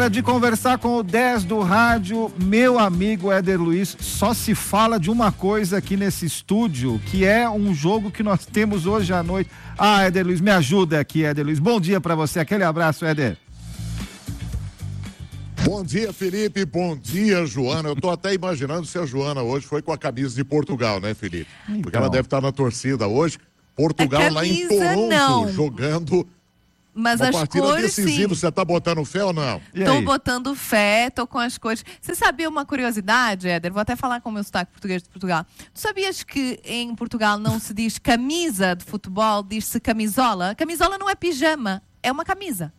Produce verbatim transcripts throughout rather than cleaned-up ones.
Hora de conversar com o dez do rádio, meu amigo Éder Luiz. Só se fala de uma coisa aqui nesse estúdio, que é um jogo que nós temos hoje à noite. Ah, Éder Luiz, me ajuda aqui, Éder Luiz. Bom dia pra você, aquele abraço, Éder. Bom dia, Felipe, bom dia, Joana. Eu tô até imaginando se a Joana hoje foi com a camisa de Portugal, né, Felipe? Então. Porque ela deve estar na torcida hoje. Portugal camisa, lá em Toronto, não. jogando... Mas uma as partida cores, decisiva, sim. Você tá botando fé ou não? Tô botando fé, tô com as cores. Você sabia uma curiosidade, Éder? Vou até falar com o meu sotaque português de Portugal. Tu sabias que em Portugal não se diz camisa de futebol, diz-se camisola? Camisola não é pijama, é uma camisa.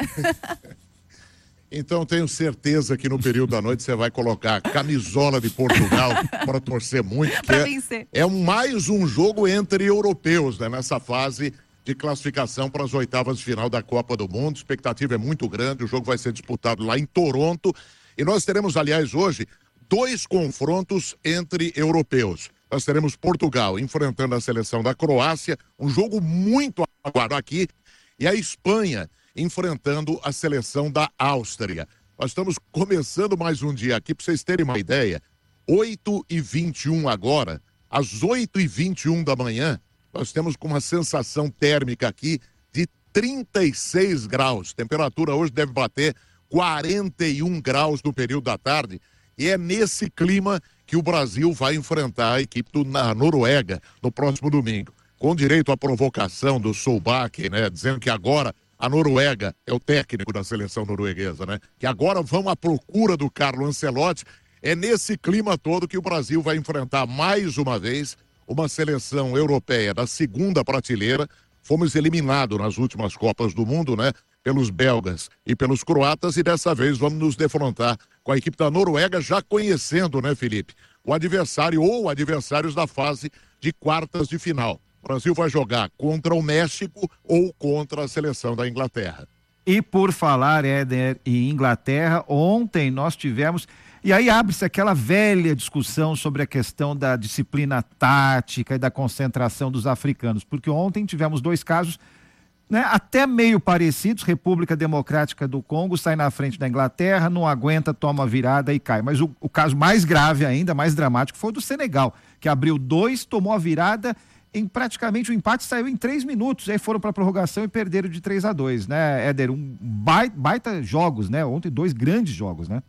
Então tenho certeza que no período da noite você vai colocar a camisola de Portugal para torcer muito. Para é, vencer. É mais um jogo entre europeus, né, nessa fase de classificação para as oitavas de final da Copa do Mundo. A expectativa é muito grande, o jogo vai ser disputado lá em Toronto. E nós teremos, aliás, hoje, dois confrontos entre europeus. Nós teremos Portugal enfrentando a seleção da Croácia, um jogo muito aguardado aqui, e a Espanha enfrentando a seleção da Áustria. Nós estamos começando mais um dia aqui, para vocês terem uma ideia, oito e vinte e um agora, às oito e vinte e um da manhã, nós temos com uma sensação térmica aqui de trinta e seis graus. Temperatura hoje deve bater quarenta e um graus no período da tarde. E é nesse clima que o Brasil vai enfrentar a equipe do, na Noruega no próximo domingo. Com direito à provocação do Solbakken, né? Dizendo que agora a Noruega é o técnico da seleção norueguesa, né? Que agora vão à procura do Carlo Ancelotti. É nesse clima todo que o Brasil vai enfrentar mais uma vez uma seleção europeia da segunda prateleira. Fomos eliminados nas últimas Copas do Mundo, né? Pelos belgas e pelos croatas, e dessa vez vamos nos defrontar com a equipe da Noruega, já conhecendo, né, Felipe, o adversário ou adversários da fase de quartas de final. O Brasil vai jogar contra o México ou contra a seleção da Inglaterra. E por falar, Éder, em Inglaterra, ontem nós tivemos... E aí abre-se aquela velha discussão sobre a questão da disciplina tática e da concentração dos africanos, porque ontem tivemos dois casos, né, até meio parecidos. República Democrática do Congo sai na frente da Inglaterra, não aguenta, toma virada e cai. Mas o, o caso mais grave ainda, mais dramático, foi o do Senegal, que abriu dois, tomou a virada, em praticamente o empate saiu em três minutos, aí foram para a prorrogação e perderam de três a dois, né, Éder? Um baita, baita jogos, né? Ontem dois grandes jogos, né?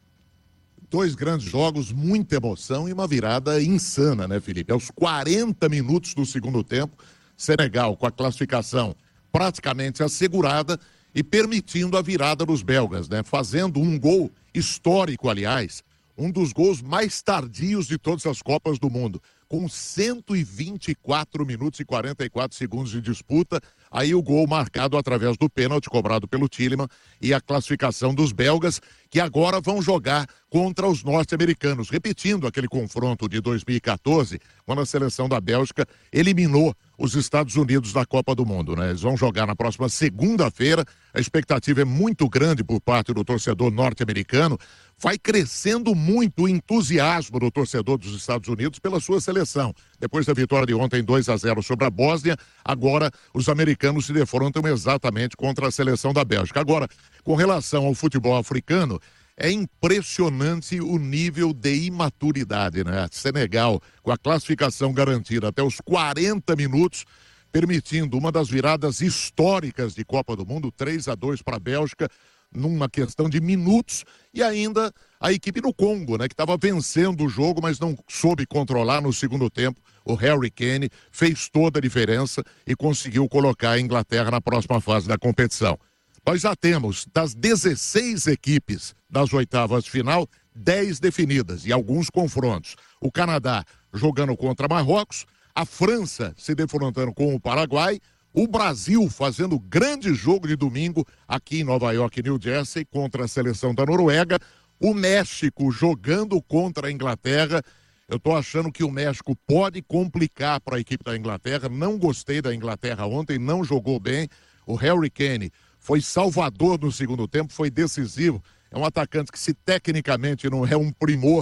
Dois grandes jogos, muita emoção e uma virada insana, né, Felipe? Aos quarenta minutos do segundo tempo, Senegal com a classificação praticamente assegurada e permitindo a virada dos belgas, né? Fazendo um gol histórico, aliás, um dos gols mais tardios de todas as Copas do Mundo, com cento e vinte e quatro minutos e quarenta e quatro segundos de disputa. Aí o gol marcado através do pênalti cobrado pelo Tielemans e a classificação dos belgas, que agora vão jogar contra os norte-americanos, repetindo aquele confronto de dois mil e quatorze, quando a seleção da Bélgica eliminou os Estados Unidos da Copa do Mundo, né? Eles vão jogar na próxima segunda-feira. A expectativa é muito grande por parte do torcedor norte-americano. Vai crescendo muito o entusiasmo do torcedor dos Estados Unidos pela sua seleção. Depois da vitória de ontem dois a zero sobre a Bósnia, agora os americanos se defrontam exatamente contra a seleção da Bélgica. Agora, com relação ao futebol africano, é impressionante o nível de imaturidade, né? Senegal, com a classificação garantida até os quarenta minutos, permitindo uma das viradas históricas de Copa do Mundo, três a dois para a Bélgica, numa questão de minutos, e ainda a equipe do Congo, né, que estava vencendo o jogo, mas não soube controlar no segundo tempo. O Harry Kane fez toda a diferença e conseguiu colocar a Inglaterra na próxima fase da competição. Nós já temos, das dezesseis equipes das oitavas de final, dez definidas e alguns confrontos. O Canadá jogando contra Marrocos, a França se defrontando com o Paraguai, o Brasil fazendo grande jogo de domingo aqui em Nova York e New Jersey contra a seleção da Noruega, o México jogando contra a Inglaterra. Eu estou achando que o México pode complicar para a equipe da Inglaterra. Não gostei da Inglaterra ontem, não jogou bem. O Harry Kane foi salvador no segundo tempo, foi decisivo. É um atacante que, se tecnicamente não é um primor,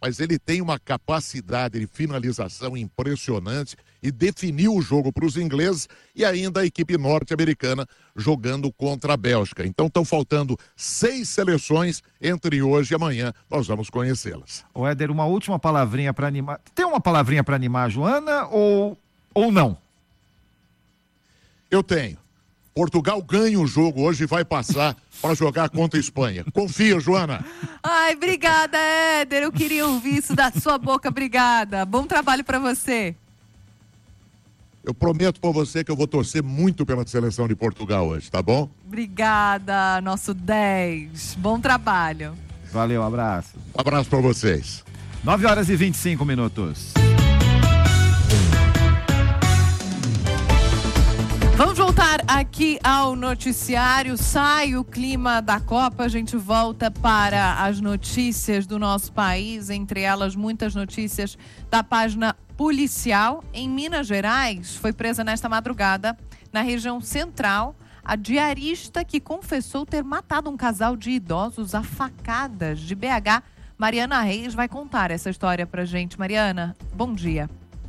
mas ele tem uma capacidade de finalização impressionante e definiu o jogo para os ingleses e ainda a equipe norte-americana jogando contra a Bélgica. Então estão faltando seis seleções entre hoje e amanhã. Nós vamos conhecê-las. Ô Éder, uma última palavrinha para animar. Tem uma palavrinha para animar a Joana ou, ou não? Eu tenho. Portugal ganha o jogo hoje e vai passar para jogar contra a Espanha. Confia, Joana. Ai, obrigada, Éder. Eu queria ouvir isso da sua boca. Obrigada. Bom trabalho para você. Eu prometo para você que eu vou torcer muito pela seleção de Portugal hoje, tá bom? Obrigada, nosso dez. Bom trabalho. Valeu, abraço. Um abraço para vocês. nove horas e vinte e cinco minutos. Vamos voltar aqui ao noticiário. Sai o clima da Copa, a gente volta para as notícias do nosso país, entre elas muitas notícias da página policial. Em Minas Gerais, foi presa nesta madrugada, na região central, a diarista que confessou ter matado um casal de idosos a facadas de B H. Mariana Reis vai contar essa história pra gente. Mariana, bom dia.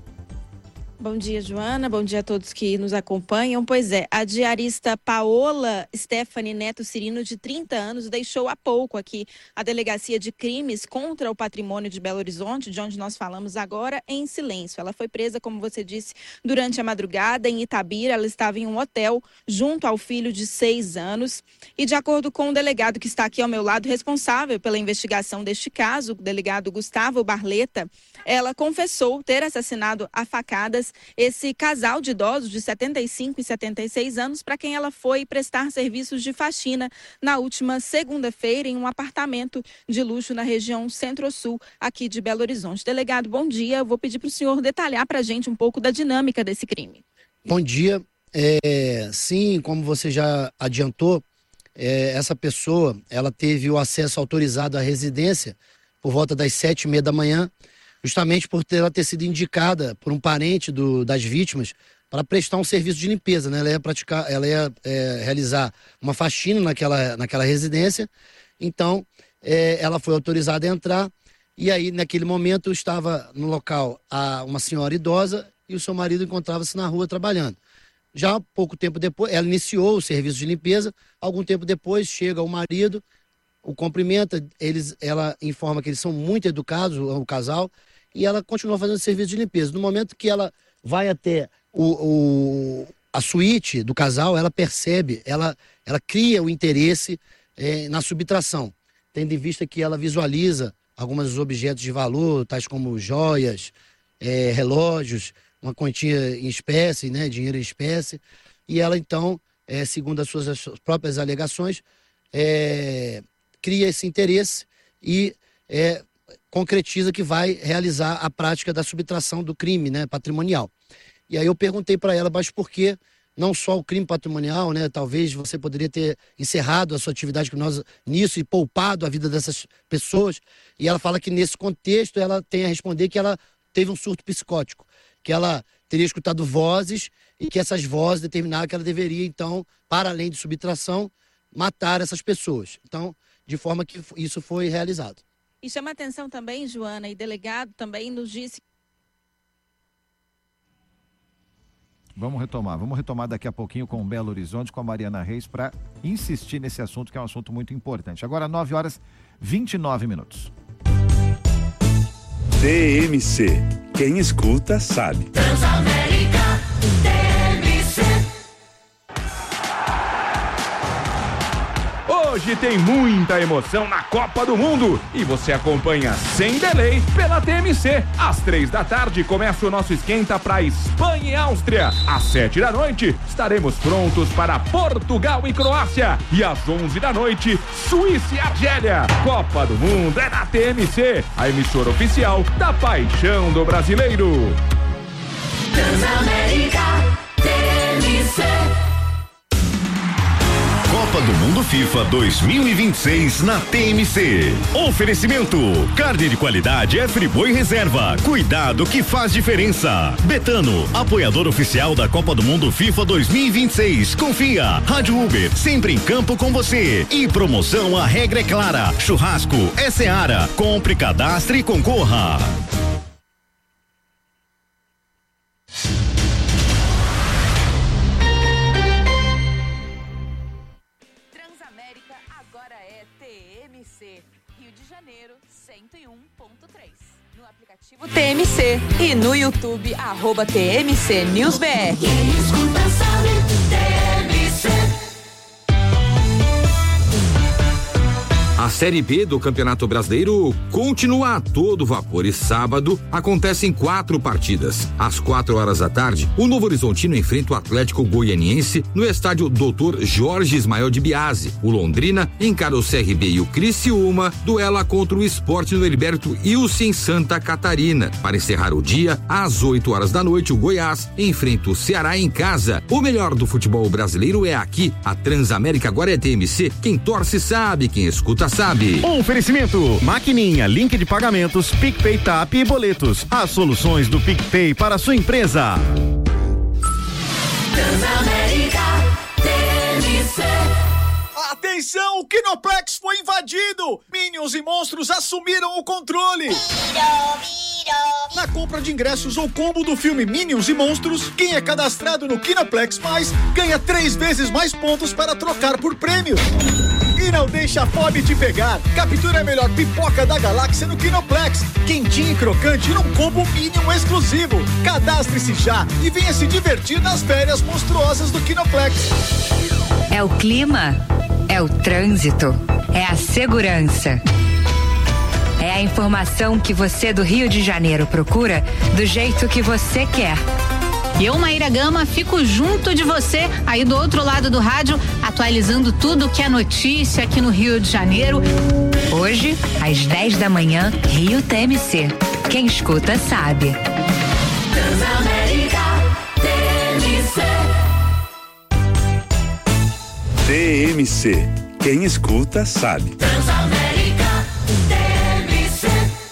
Bom dia, Joana. Bom dia a todos que nos acompanham. Pois é, a diarista Paola Stephanie Neto Cirino, de trinta anos, deixou há pouco aqui a Delegacia de Crimes contra o Patrimônio de Belo Horizonte, de onde nós falamos agora, em silêncio. Ela foi presa, como você disse, durante a madrugada em Itabira. Ela estava em um hotel junto ao filho de seis anos. E de acordo com o delegado que está aqui ao meu lado, responsável pela investigação deste caso, o delegado Gustavo Barleta, ela confessou ter assassinado a facadas esse casal de idosos de setenta e cinco e setenta e seis anos, para quem ela foi prestar serviços de faxina na última segunda-feira em um apartamento de luxo na região Centro-Sul, aqui de Belo Horizonte. Delegado, bom dia. Eu vou pedir para o senhor detalhar para a gente um pouco da dinâmica desse crime. Bom dia. É, sim, como você já adiantou, é, essa pessoa ela teve o acesso autorizado à residência por volta das sete e meia da manhã, justamente por ter, ela ter sido indicada por um parente do, das vítimas para prestar um serviço de limpeza, né? Ela ia praticar, ela ia é, realizar uma faxina naquela, naquela residência. Então, é, ela foi autorizada a entrar e aí, naquele momento, estava no local a, uma senhora idosa e o seu marido encontrava-se na rua trabalhando. Já pouco tempo depois, ela iniciou o serviço de limpeza. Algum tempo depois, chega o marido, o cumprimenta, eles, ela informa que eles são muito educados, o, o casal, e ela continua fazendo serviço de limpeza. No momento que ela vai até o, o, a suíte do casal, ela percebe, ela, ela cria o interesse é, na subtração, tendo em vista que ela visualiza alguns dos objetos de valor, tais como joias, é, relógios, uma quantia em espécie, né, dinheiro em espécie, e ela então, é, segundo as suas, as suas próprias alegações, é, cria esse interesse e é, concretiza que vai realizar a prática da subtração do crime, né, patrimonial. E aí eu perguntei para ela, mas por que não só o crime patrimonial, né? Talvez você poderia ter encerrado a sua atividade criminosa nisso e poupado a vida dessas pessoas. E ela fala que nesse contexto ela tem a responder que ela teve um surto psicótico, que ela teria escutado vozes e que essas vozes determinaram que ela deveria, então, para além de subtração, matar essas pessoas. Então, de forma que isso foi realizado. E chama atenção também, Joana, e delegado também nos disse... Vamos retomar, vamos retomar daqui a pouquinho com o Belo Horizonte, com a Mariana Reis, para insistir nesse assunto, que é um assunto muito importante. Agora, nove horas e vinte e nove minutos. T M C, quem escuta sabe. Transamérica, T M C. Hoje tem muita emoção na Copa do Mundo e você acompanha sem delay pela T M C. Às três da tarde começa o nosso esquenta para Espanha e Áustria. Às sete da noite estaremos prontos para Portugal e Croácia. E às onze da noite, Suíça e Argélia. Copa do Mundo é na T M C, a emissora oficial da paixão do brasileiro. Transamérica, T M C. Copa do Mundo FIFA dois mil e vinte e seis na T M C. Oferecimento: carne de qualidade é Friboi Reserva. Cuidado que faz diferença. Betano, apoiador oficial da Copa do Mundo FIFA dois mil e vinte e seis. Confia. Rádio Uber, sempre em campo com você. E promoção, a regra é clara. Churrasco é Seara. Compre, cadastre e concorra. Transamérica agora é T M C. Rio de Janeiro, cento e um ponto três. No aplicativo T M C e no YouTube, arroba T M C News B R. Quem escuta sabe, T M C. A Série B do Campeonato Brasileiro continua a todo vapor e sábado acontecem quatro partidas. Às quatro horas da tarde, o Novo Horizontino enfrenta o Atlético Goianiense no estádio doutor Jorge Ismael de Biasi. O Londrina encara o C R B e o Criciúma duela contra o Sport no Heriberto Ilse em Santa Catarina. Para encerrar o dia, às oito horas da noite, o Goiás enfrenta o Ceará em casa. O melhor do futebol brasileiro é aqui. A Transamérica agora é T M C. Quem torce sabe, quem escuta sabe. Oferecimento: Maquininha, link de pagamentos, PicPay, Tap e boletos. As soluções do PicPay para a sua empresa. Transamérica T M C. Atenção, o Kinoplex foi invadido! Minions e monstros assumiram o controle! Na compra de ingressos ou combo do filme Minions e Monstros, quem é cadastrado no Kinoplex Mais ganha três vezes mais pontos para trocar por prêmios. E não deixa a fome te pegar. Captura a melhor pipoca da galáxia no Kinoplex. Quentinha e crocante num combo Minion exclusivo. Cadastre-se já e venha se divertir nas férias monstruosas do Kinoplex. É o clima, é o trânsito, é a segurança. É a informação que você do Rio de Janeiro procura do jeito que você quer. Eu, Maíra Gama, fico junto de você aí do outro lado do rádio, atualizando tudo que é notícia aqui no Rio de Janeiro. Hoje, às dez da manhã, Rio T M C. Quem escuta sabe. Transamérica T M C. T M C. Quem escuta sabe. Transamérica T M C.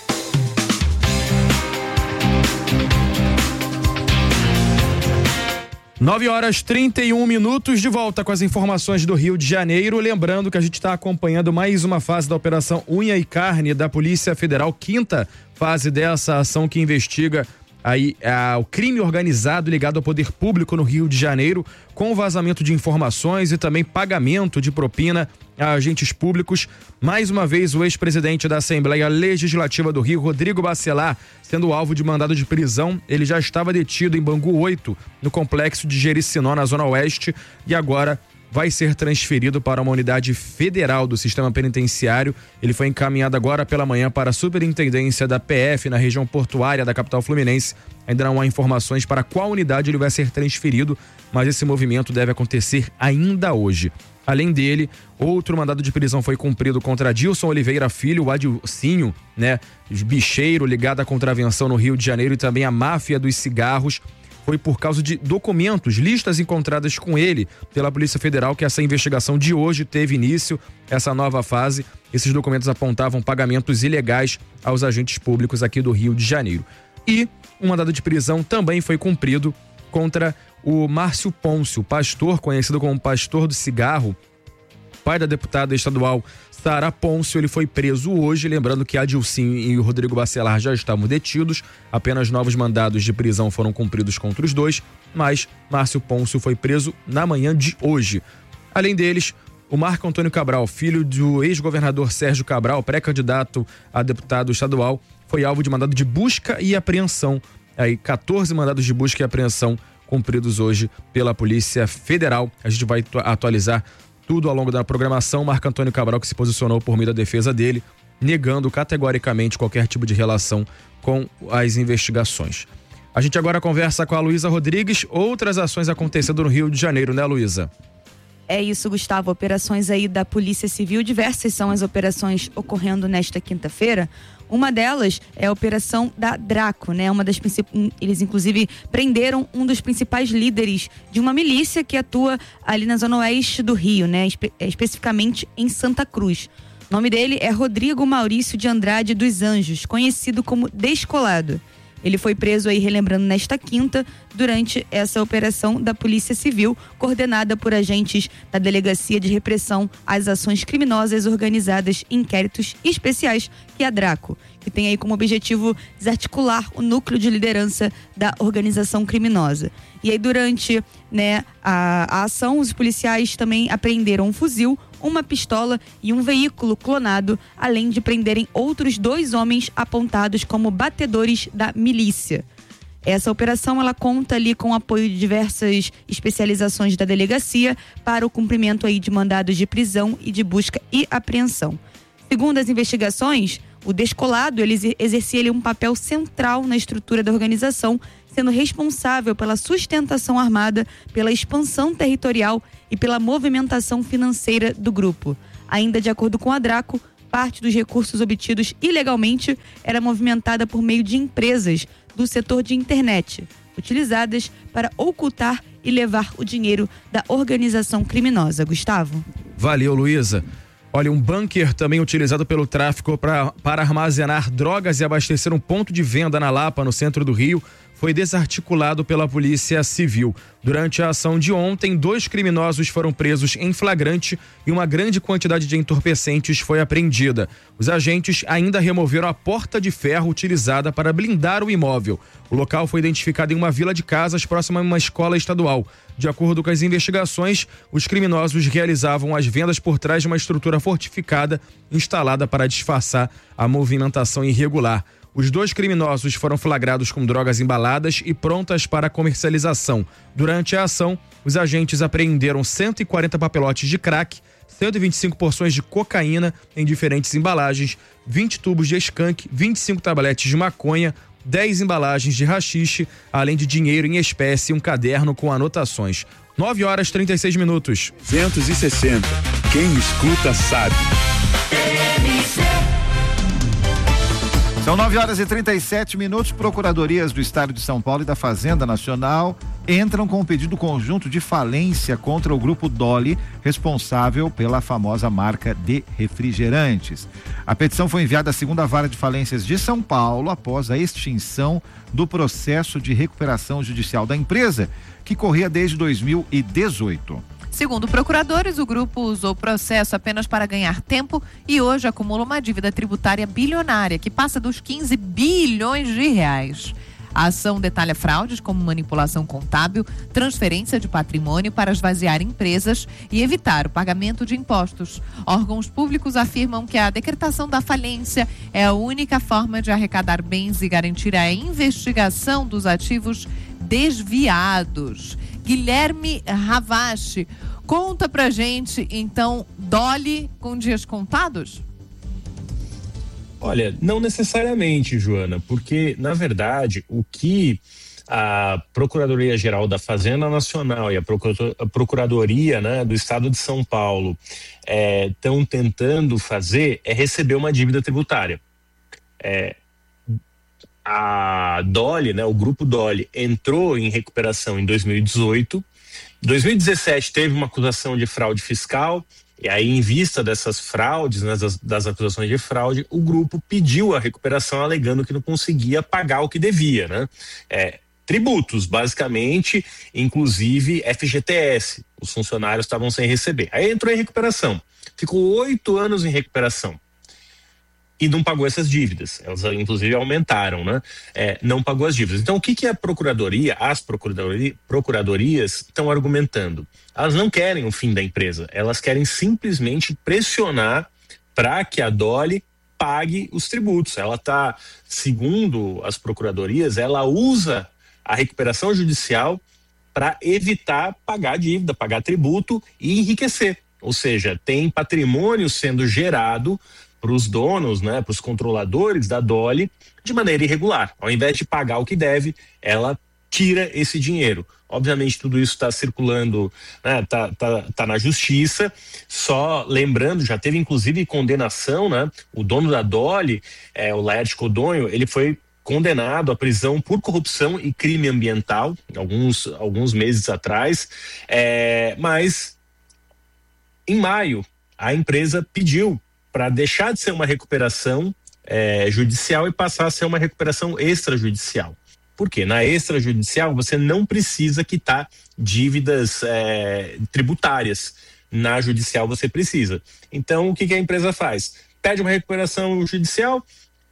nove horas trinta e um minutos, de volta com as informações do Rio de Janeiro. Lembrando que a gente está acompanhando mais uma fase da Operação Unha e Carne da Polícia Federal, quinta fase dessa ação que investiga aí a, o crime organizado ligado ao poder público no Rio de Janeiro, com vazamento de informações e também pagamento de propina a agentes públicos. Mais uma vez, o ex-presidente da Assembleia Legislativa do Rio, Rodrigo Bacelar, sendo alvo de mandado de prisão. Ele já estava detido em Bangu oito, no complexo de Jericinó, na Zona Oeste, e agora vai ser transferido para uma unidade federal do sistema penitenciário. Ele foi encaminhado agora pela manhã para a superintendência da P F na região portuária da capital fluminense. Ainda não há informações para qual unidade ele vai ser transferido, mas esse movimento deve acontecer ainda hoje. Além dele, outro mandado de prisão foi cumprido contra Dilson Oliveira Filho, o Adilcinho, né, bicheiro ligado à contravenção no Rio de Janeiro e também à máfia dos cigarros. Foi por causa de documentos, listas encontradas com ele pela Polícia Federal que essa investigação de hoje teve início, essa nova fase. Esses documentos apontavam pagamentos ilegais aos agentes públicos aqui do Rio de Janeiro. E um mandado de prisão também foi cumprido contra o Márcio Pôncio, pastor conhecido como Pastor do Cigarro, pai da deputada estadual Sara Pôncio. Ele foi preso hoje, lembrando que Adilcinho e o Rodrigo Bacelar já estavam detidos, apenas novos mandados de prisão foram cumpridos contra os dois, mas Márcio Pôncio foi preso na manhã de hoje. Além deles, o Marco Antônio Cabral, filho do ex-governador Sérgio Cabral, pré-candidato a deputado estadual, foi alvo de mandado de busca e apreensão. Aí, quatorze mandados de busca e apreensão cumpridos hoje pela Polícia Federal. A gente vai atualizar tudo ao longo da programação. Marco Antônio Cabral, que se posicionou por meio da defesa dele, negando categoricamente qualquer tipo de relação com as investigações. A gente agora conversa com a Luísa Rodrigues. Outras ações acontecendo no Rio de Janeiro, né, Luísa? É isso, Gustavo. Operações aí da Polícia Civil, diversas são as operações ocorrendo nesta quinta-feira. Uma delas é a operação da Draco, né? Uma das princip... Eles, inclusive, prenderam um dos principais líderes de uma milícia que atua ali na zona oeste do Rio, né? Espe... Especificamente em Santa Cruz. O nome dele é Rodrigo Maurício de Andrade dos Anjos, conhecido como Descolado. Ele foi preso aí, relembrando, nesta quinta, durante essa operação da Polícia Civil, coordenada por agentes da Delegacia de Repressão às Ações Criminosas Organizadas e Inquéritos Especiais, que é a Draco, que tem aí como objetivo desarticular o núcleo de liderança da organização criminosa. E aí, durante né, a, a ação, os policiais também apreenderam um fuzil, uma pistola e um veículo clonado, além de prenderem outros dois homens apontados como batedores da milícia. Essa operação ela conta ali com o apoio de diversas especializações da delegacia para o cumprimento aí de mandados de prisão e de busca e apreensão. Segundo as investigações, o Descolado ele exercia ali um papel central na estrutura da organização, sendo responsável pela sustentação armada, pela expansão territorial e pela movimentação financeira do grupo. Ainda de acordo com a Draco, parte dos recursos obtidos ilegalmente era movimentada por meio de empresas do setor de internet, utilizadas para ocultar e levar o dinheiro da organização criminosa. Gustavo? Valeu, Luísa. Olha, um bunker também utilizado pelo tráfico pra, para armazenar drogas e abastecer um ponto de venda na Lapa, no centro do Rio, foi desarticulado pela Polícia Civil. Durante a ação de ontem, dois criminosos foram presos em flagrante e uma grande quantidade de entorpecentes foi apreendida. Os agentes ainda removeram a porta de ferro utilizada para blindar o imóvel. O local foi identificado em uma vila de casas próxima a uma escola estadual. De acordo com as investigações, os criminosos realizavam as vendas por trás de uma estrutura fortificada instalada para disfarçar a movimentação irregular. Os dois criminosos foram flagrados com drogas embaladas e prontas para comercialização. Durante a ação, os agentes apreenderam cento e quarenta papelotes de crack, cento e vinte e cinco porções de cocaína em diferentes embalagens, vinte tubos de skunk, vinte e cinco tabletes de maconha, dez embalagens de haxixe, além de dinheiro em espécie e um caderno com anotações. nove horas e trinta e seis minutos. duzentos e sessenta. Quem escuta sabe. São nove horas e trinta e sete minutos. Procuradorias do Estado de São Paulo e da Fazenda Nacional entram com um pedido conjunto de falência contra o grupo Dolly, responsável pela famosa marca de refrigerantes. A petição foi enviada à segunda vara de falências de São Paulo após a extinção do processo de recuperação judicial da empresa, que corria desde dois mil e dezoito. Segundo procuradores, o grupo usou o processo apenas para ganhar tempo e hoje acumula uma dívida tributária bilionária, que passa dos quinze bilhões de reais. A ação detalha fraudes como manipulação contábil, transferência de patrimônio para esvaziar empresas e evitar o pagamento de impostos. Órgãos públicos afirmam que a decretação da falência é a única forma de arrecadar bens e garantir a investigação dos ativos desviados. Guilherme Ravache, conta pra gente, então, Dolly com dias contados? Olha, não necessariamente, Joana, porque, na verdade, o que a Procuradoria-Geral da Fazenda Nacional e a Procuradoria, né, do Estado de São Paulo estão é, tentando fazer é receber uma dívida tributária. É, a Dolly, né, o grupo Dolly, entrou em recuperação em dois mil e dezoito. Em dois mil e dezessete teve uma acusação de fraude fiscal. E aí, em vista dessas fraudes, né, das, das acusações de fraude, o grupo pediu a recuperação alegando que não conseguia pagar o que devia, né? É, tributos, basicamente, inclusive F G T S. Os funcionários estavam sem receber. Aí entrou em recuperação. Ficou oito anos em recuperação. E não pagou essas dívidas. Elas, inclusive, aumentaram, né? É, não pagou as dívidas. Então, o que, que a Procuradoria, as procuradoria, procuradorias estão argumentando? Elas não querem o fim da empresa. Elas querem simplesmente pressionar para que a Dolly pague os tributos. Ela está, segundo as procuradorias, ela usa a recuperação judicial para evitar pagar dívida, pagar tributo e enriquecer. Ou seja, tem patrimônio sendo gerado para os donos, né, para os controladores da Dolly, de maneira irregular. Ao invés de pagar o que deve, ela tira esse dinheiro. Obviamente tudo isso está circulando, né, tá, tá, tá na justiça. Só lembrando, já teve inclusive condenação, né? O dono da Dolly, é, o Laerte Codonho, ele foi condenado à prisão por corrupção e crime ambiental alguns, alguns meses atrás, é, mas em maio a empresa pediu para deixar de ser uma recuperação é, judicial e passar a ser uma recuperação extrajudicial. Por quê? Na extrajudicial você não precisa quitar dívidas é, tributárias. Na judicial você precisa. Então o que, que a empresa faz? Pede uma recuperação judicial,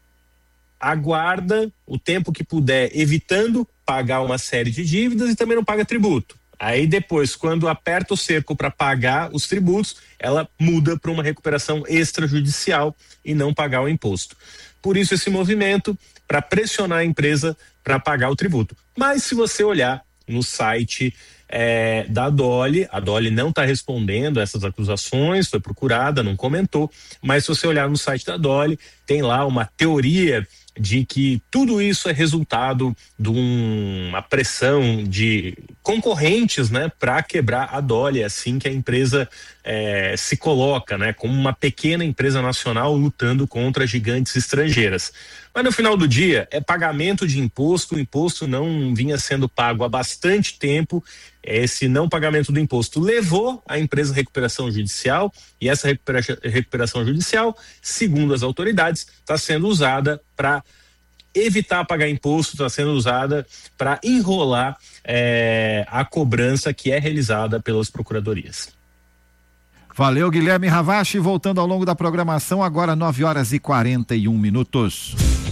aguarda o tempo que puder, evitando pagar uma série de dívidas e também não paga tributo. Aí depois, quando aperta o cerco para pagar os tributos, ela muda para uma recuperação extrajudicial e não pagar o imposto. Por isso esse movimento, para pressionar a empresa para pagar o tributo. Mas se você olhar no site é, da Dolly, a Dolly não está respondendo a essas acusações, foi procurada, não comentou, mas se você olhar no site da Dolly, tem lá uma teoria de que tudo isso é resultado de um, uma pressão de concorrentes, né, para quebrar a Dolly, assim que a empresa é, se coloca, né, como uma pequena empresa nacional lutando contra gigantes estrangeiras. Mas no final do dia é pagamento de imposto, o imposto não vinha sendo pago há bastante tempo. Esse não pagamento do imposto levou a empresa à recuperação judicial, e essa recupera- recuperação judicial, segundo as autoridades, está sendo usada para evitar pagar imposto, está sendo usada para enrolar é, a cobrança que é realizada pelas procuradorias. Valeu, Guilherme Ravache. Voltando ao longo da programação, agora nove horas e quarenta e um minutos.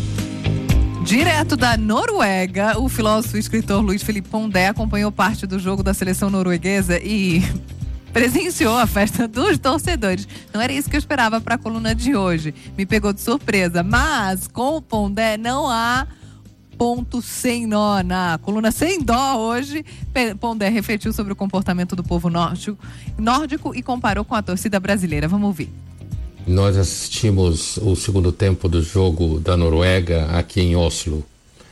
Direto da Noruega, o filósofo e escritor Luiz Felipe Pondé acompanhou parte do jogo da seleção norueguesa e presenciou a festa dos torcedores. Não era isso que eu esperava para a coluna de hoje. Me pegou de surpresa. Mas com o Pondé não há ponto sem nó. Na coluna Sem Dó hoje, Pondé refletiu sobre o comportamento do povo nórdico, nórdico e comparou com a torcida brasileira. Vamos ouvir. Nós assistimos o segundo tempo do jogo da Noruega aqui em Oslo,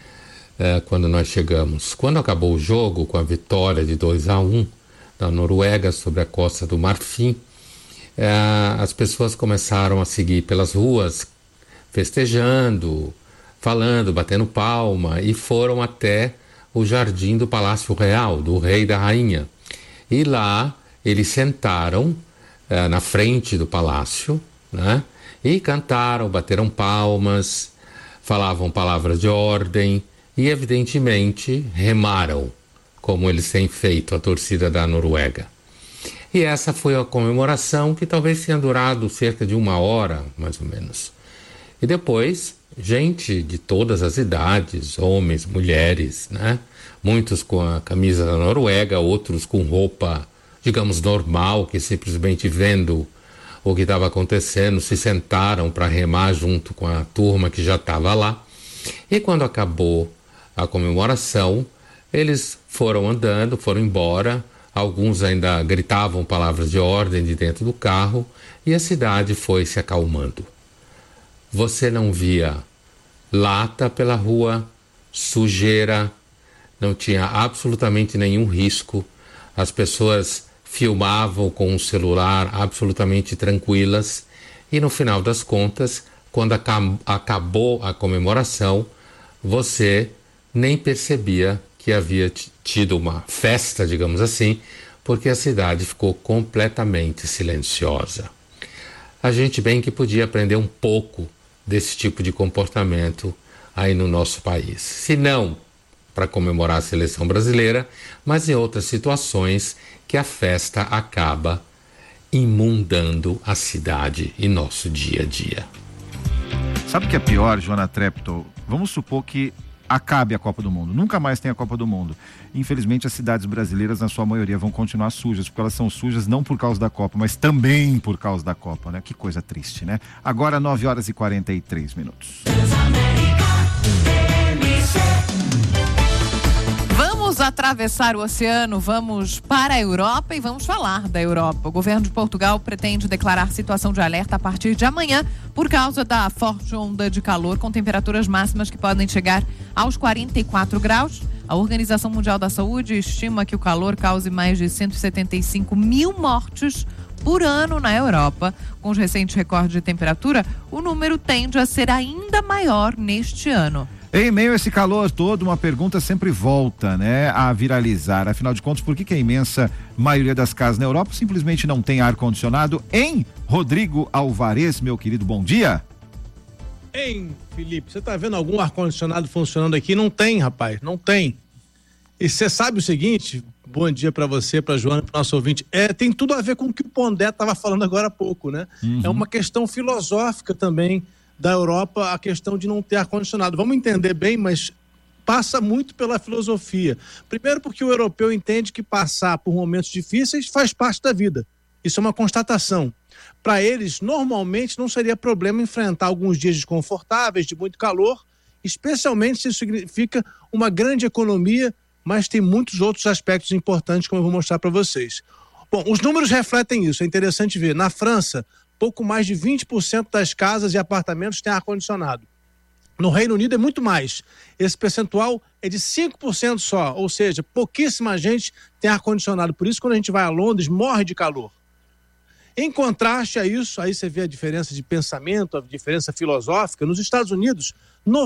é, quando nós chegamos. Quando acabou o jogo, com a vitória de dois a um da Noruega sobre a Costa do Marfim, é, as pessoas começaram a seguir pelas ruas, festejando, falando, batendo palma, e foram até o jardim do Palácio Real, do rei e da rainha. E lá eles sentaram é, na frente do palácio, né? E cantaram, bateram palmas, falavam palavras de ordem e, evidentemente, remaram, como eles têm feito, a torcida da Noruega. E essa foi a comemoração, que talvez tenha durado cerca de uma hora, mais ou menos. E depois, gente de todas as idades, homens, mulheres, né? Muitos com a camisa da Noruega, outros com roupa, digamos, normal, que simplesmente vendo o que estava acontecendo, se sentaram para remar junto com a turma que já estava lá. E quando acabou a comemoração, eles foram andando, foram embora. Alguns ainda gritavam palavras de ordem de dentro do carro, e a cidade foi se acalmando. Você não via lata pela rua, sujeira, não tinha absolutamente nenhum risco. As pessoas filmavam com um celular absolutamente tranquilas, e no final das contas, quando aca- acabou a comemoração, você nem percebia que havia t- tido uma festa, digamos assim, porque a cidade ficou completamente silenciosa. A gente bem que podia aprender um pouco desse tipo de comportamento aí no nosso país. Se não para comemorar a seleção brasileira, mas em outras situações que a festa acaba imundando a cidade e nosso dia a dia. Sabe o que é pior, Joana Treptow? Vamos supor que acabe a Copa do Mundo, nunca mais tem a Copa do Mundo. Infelizmente, as cidades brasileiras, na sua maioria, vão continuar sujas, porque elas são sujas não por causa da Copa, mas também por causa da Copa, né? Que coisa triste, né? Agora, nove horas e quarenta e três minutos. Vamos atravessar o oceano, vamos para a Europa e vamos falar da Europa. O governo de Portugal pretende declarar situação de alerta a partir de amanhã por causa da forte onda de calor, com temperaturas máximas que podem chegar aos quarenta e quatro graus. A Organização Mundial da Saúde estima que o calor cause mais de cento e setenta e cinco mil mortes por ano na Europa. Com os recentes recordes de temperatura, o número tende a ser ainda maior neste ano. Em meio a esse calor todo, uma pergunta sempre volta, né, a viralizar. Afinal de contas, por que que a imensa maioria das casas na Europa simplesmente não tem ar-condicionado? Hein, Rodrigo Alvarez, meu querido, bom dia. Hein, Felipe, você tá vendo algum ar-condicionado funcionando aqui? Não tem, rapaz, não tem. E você sabe o seguinte, bom dia para você, para Joana, para o nosso ouvinte, é, tem tudo a ver com o que o Pondé estava falando agora há pouco, né? Uhum. É uma questão filosófica também da Europa, a questão de não ter ar-condicionado. Vamos entender bem, mas passa muito pela filosofia. Primeiro porque o europeu entende que passar por momentos difíceis faz parte da vida. Isso é uma constatação. Para eles, normalmente, não seria problema enfrentar alguns dias desconfortáveis, de muito calor, especialmente se isso significa uma grande economia, mas tem muitos outros aspectos importantes, como eu vou mostrar para vocês. Bom, os números refletem isso, é interessante ver. Na França, pouco mais de vinte por cento das casas e apartamentos têm ar-condicionado. No Reino Unido é muito mais. Esse percentual é de cinco por cento só, ou seja, pouquíssima gente tem ar-condicionado. Por isso, quando a gente vai a Londres, morre de calor. Em contraste a isso, aí você vê a diferença de pensamento, a diferença filosófica. Nos Estados Unidos,